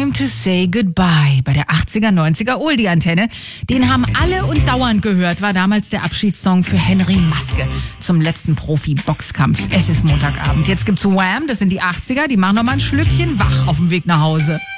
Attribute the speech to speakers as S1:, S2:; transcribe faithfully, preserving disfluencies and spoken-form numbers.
S1: Time to say goodbye bei der achtziger, neunziger Oldie-Antenne. Den haben alle und dauernd gehört, war damals der Abschiedssong für Henry Maske zum letzten Profi-Boxkampf. Es ist Montagabend. Jetzt gibt's Wham, das sind die achtziger, die machen noch mal ein Schlückchen wach auf dem Weg nach Hause.